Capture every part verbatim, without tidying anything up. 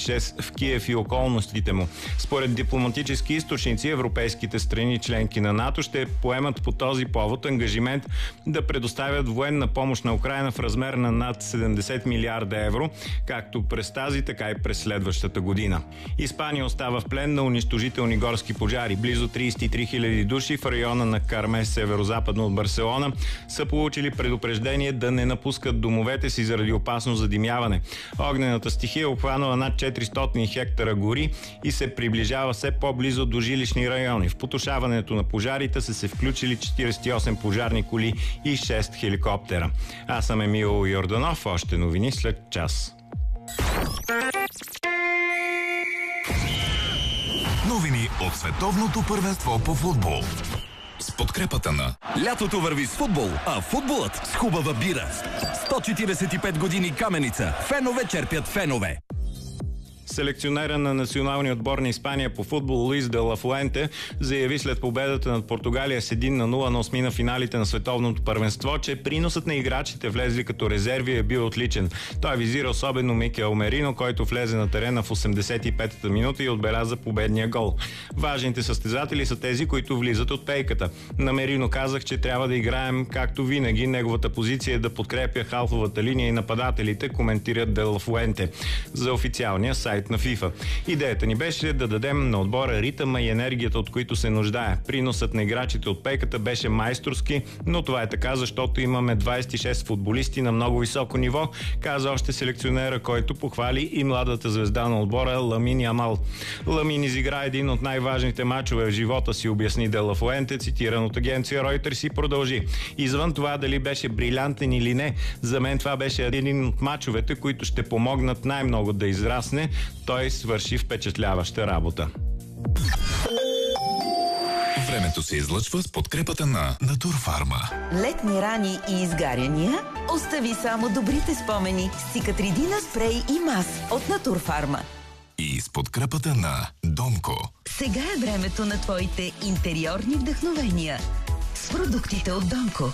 шест в Киев и околностите му. Според дипломатически източници, европейските страни, членки на НАТО, ще поемат по този повод ангажимент да предоставят военна помощ на Украйна в размер на над седемдесет милиарда евро, както през тази, така и през следващата година. Испания остава в плен на унищожителни горски пожари. Близо тридесет и три хиляди души в района на Кармес, северо-западно от Барселона, са получили предупреждение да не напускат домовете си заради опасно задимяване. Огнената стихия е обхванала над четиристотин хектара гори и се приближава все по-близо до жилищни райони. В потушаването на пожарите са се включили четиридесет и осем пожарни коли и шест хеликоптера. Аз съм Емил Йорданов. Още новини след час. Новини от световното първенство по футбол. С подкрепата на... Лятото върви с футбол, а футболът с хубава бира. сто четиридесет и пет години Каменица. Фенове черпят фенове. Селекционера на националния отбор на Испания по футбол Луис де ла Фуенте заяви след победата над Португалия с един на нула на осмина финалите на световното първенство, че приносът на играчите, влезли като резерви, е бил отличен. Той визира особено Микел Мерино, който влезе на терена в осемдесет и петата минута и отбеляза победния гол. Важните състезатели са тези, които влизат от пейката. На Мерино казах, че трябва да играем както винаги. Неговата позиция е да подкрепя халфовата линия и нападателите, коментират де ла Фуенте за официалния сайт на FIFA. Идеята ни беше да дадем на отбора ритъма и енергията, от които се нуждае. Приносът на играчите от пейката беше майсторски, но това е така, защото имаме двадесет и шест футболисти на много високо ниво, каза още селекционера, който похвали и младата звезда на отбора Ламин Ямал. Ламин изигра един от най-важните мачове в живота си, обясни де ла Фуенте, цитиран от агенция Reuters, и продължи. Извън това дали беше брилянтен или не, за мен това беше един от мачовете, които ще помогнат най-много да израсне. Той свърши впечатляваща работа. Времето се излъчва с подкрепата на Натурфарма. Летни рани и изгаряния? Остави само добрите спомени с Цикатридина спрей и мас от Натурфарма. И с подкрепата на Домко. Сега е времето на твоите интериорни вдъхновения с продуктите от Домко.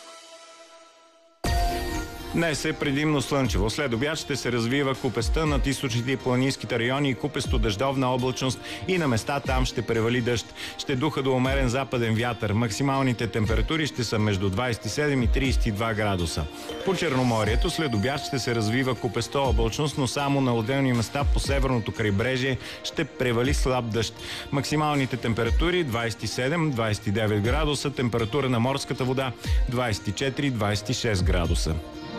Днес е предимно слънчево. След обяд ще се развива купеста над източните и планинските райони и купесто дъждовна облачност и на места там ще превали дъжд. Ще духа до умерен западен вятър. Максималните температури ще са между двадесет и седем и тридесет и два градуса. По Черноморието след обяд ще се развива купесто облачност, но само на отделни места по северното крайбрежие ще превали слаб дъжд. Максималните температури двадесет и седем до двадесет и девет градуса, температура на морската вода двадесет и четири до двадесет и шест градуса.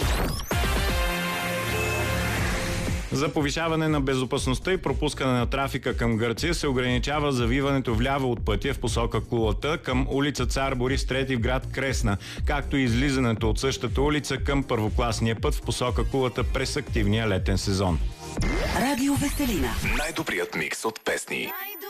За повишаване на безопасността и пропускане на трафика към Гърция се ограничава завиването вляво от пътя в посока Кулата към улица Цар Борис трети в град Кресна, както и излизането от същата улица към първокласния път в посока Кулата през активния летен сезон. Радио Веселина. Най-добрият микс от песни.